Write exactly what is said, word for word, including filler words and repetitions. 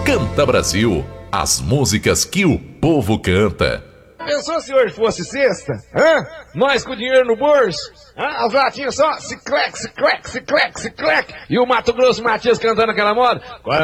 Canta Brasil, as músicas que o povo canta. Pensou se hoje fosse sexta? Hã? Nós com o dinheiro no bolso? Hã? As latinhas só, se clec, se clec, se clec, se clec. E o Mato Grosso Matias cantando aquela moda.